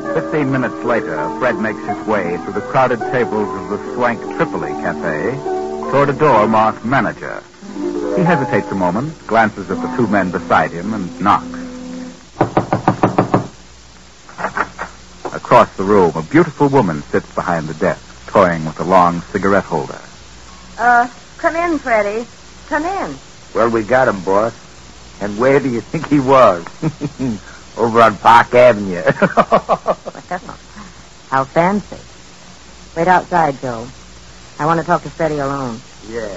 15 minutes later, Fred makes his way through the crowded tables of the swank Tripoli Cafe toward a door marked manager. He hesitates a moment, glances at the two men beside him, and knocks. Across the room, a beautiful woman sits behind the desk, toying with a long cigarette holder. Come in, Freddie. Come in. Well, we got him, boss. And where do you think he was? Over on Park Avenue. How fancy. Wait outside, Joe. I want to talk to Freddie alone. Yeah.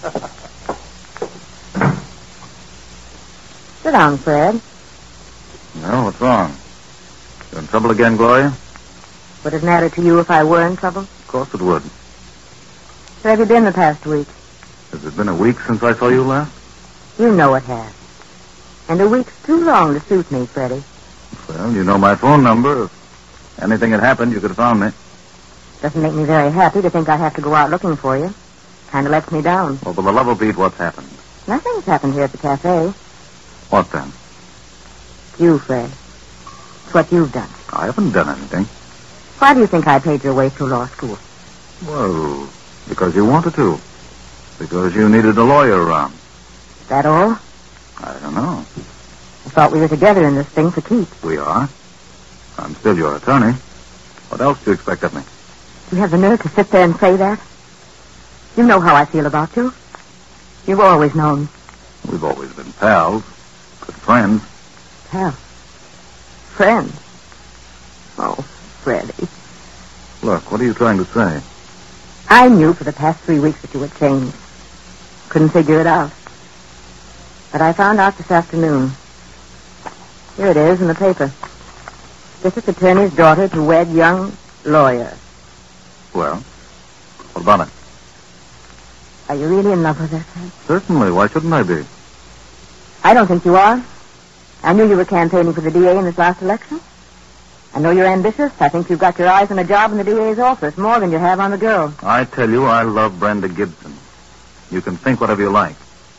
Sit down, Fred. Well, what's wrong? You in trouble again, Gloria? Would it matter to you if I were in trouble? Of course it would. Where have you been the past week? Has it been a week since I saw you last? You know it has. And a week's too long to suit me, Freddie. Well, you know my phone number. If anything had happened, you could have found me. Doesn't make me very happy to think I have to go out looking for you. Kind of lets me down. Well, for the love of Pete, what's happened? Nothing's happened here at the cafe. What then? You, Fred. It's what you've done. I haven't done anything. Why do you think I paid your way through law school? Well, because you wanted to. Because you needed a lawyer around. Is that all? I don't know. I thought we were together in this thing for keeps. We are. I'm still your attorney. What else do you expect of me? You have the nerve to sit there and say that? You know how I feel about you. You've always known. We've always been pals. Good friends. Pals? Friends? Oh, Freddie. Look, what are you trying to say? I knew for the past 3 weeks that you had changed. Couldn't figure it out. But I found out this afternoon. Here it is in the paper. District attorney's daughter to wed young lawyer. Well, what about it? Are you really in love with her, Fred? Certainly. Why shouldn't I be? I don't think you are. I knew you were campaigning for the DA in this last election. I know you're ambitious. I think you've got your eyes on a job in the DA's office, more than you have on the girl. I tell you, I love Brenda Gibson. You can think whatever you like.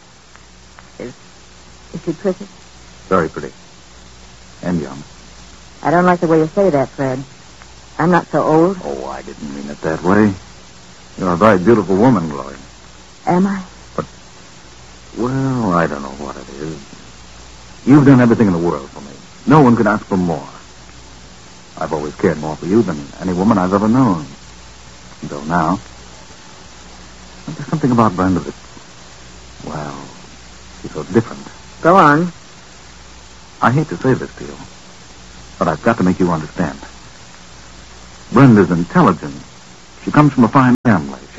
Is she pretty? Very pretty. And young. I don't like the way you say that, Fred. I'm not so old. Oh, I didn't mean it that way. You're a very beautiful woman, Gloria. Am I? Well, I don't know what it is. You've done everything in the world for me. No one could ask for more. I've always cared more for you than any woman I've ever known. Until now. But there's something about Brenda that, well, she's so different. Go on. I hate to say this to you, but I've got to make you understand. Brenda's intelligent. She comes from a fine family. She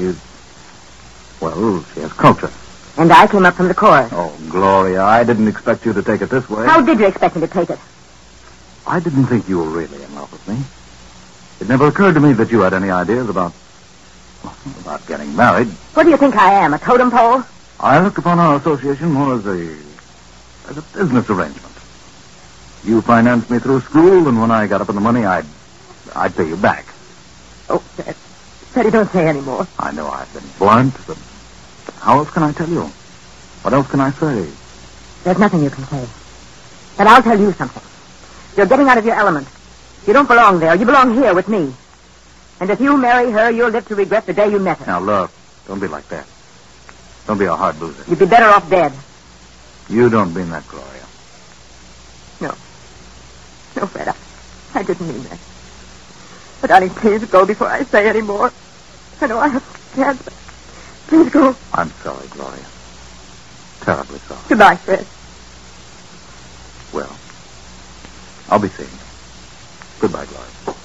has culture. And I came up from the chorus. Oh, Gloria, I didn't expect you to take it this way. How did you expect me to take it? I didn't think you were really in love with me. It never occurred to me that you had any ideas about getting married. What do you think I am, a totem pole? I looked upon our association more as a business arrangement. You financed me through school, and when I got up in the money, I'd pay you back. Oh, Freddie, don't say any more. I know I've been blunt, but how else can I tell you? What else can I say? There's nothing you can say. But I'll tell you something. You're getting out of your element. You don't belong there. You belong here with me. And if you marry her, you'll live to regret the day you met her. Now, look, don't be like that. Don't be a hard loser. You'd be better off dead. You don't mean that, Gloria. No. No, Fred, I didn't mean that. But, darling, please go before I say any more. I know I have cancer. Please go. I'm sorry, Gloria. Terribly sorry. Goodbye, Fred. Well, I'll be seeing you. Goodbye, Gloria.